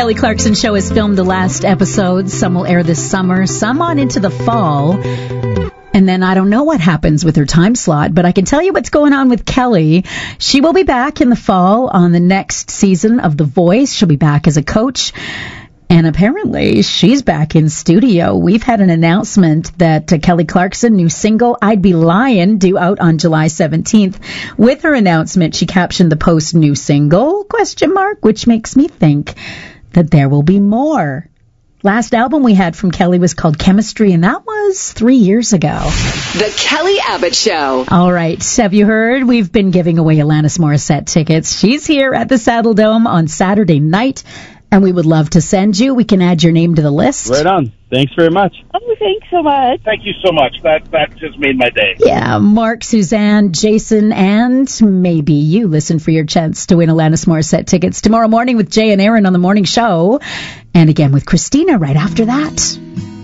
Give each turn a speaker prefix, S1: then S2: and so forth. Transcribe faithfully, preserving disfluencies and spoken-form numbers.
S1: Kelly Clarkson Show has filmed the last episodes. Some will air this summer, some on into the fall. And then I don't know what happens with her time slot, but I can tell you what's going on with Kelly. She will be back in the fall on the next season of The Voice. She'll be back as a coach. And apparently, she's back in studio. We've had an announcement that uh, Kelly Clarkson, new single, I'd Be Lying, due out on July seventeenth. With her announcement, she captioned the post, new single, question mark, which makes me think that there will be more. Last album we had from Kelly was called Chemistry, and that was three years ago.
S2: The Kelly Abbott Show.
S1: All right. Have you heard? We've been giving away Alanis Morissette tickets. She's here at the Saddle Dome on Saturday night. And we would love to send you. We can add your name to the list.
S3: Right on. Thanks very much.
S4: Oh, thanks so much.
S5: Thank you so much. That that just made my day.
S1: Yeah, Mark, Suzanne, Jason, and maybe you listen for your chance to win Alanis Morissette tickets tomorrow morning with Jay and Aaron on the morning show. And again with Christina right after that.